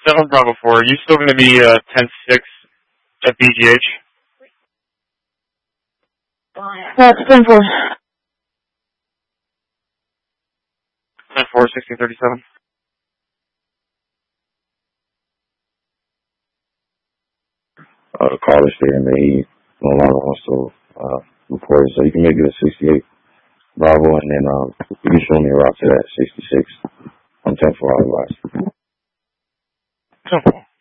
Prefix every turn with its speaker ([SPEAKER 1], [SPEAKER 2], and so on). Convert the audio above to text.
[SPEAKER 1] 7 Bravo 4, are you still going to be 10-6 at BGH?
[SPEAKER 2] That's 10-4.
[SPEAKER 1] 10-4, 1637.
[SPEAKER 3] The caller stating that he no longer wants to report it, so you can make it a 68 Bravo, and then you can show me a route to that 66 on 10-4 otherwise.
[SPEAKER 1] 10-4.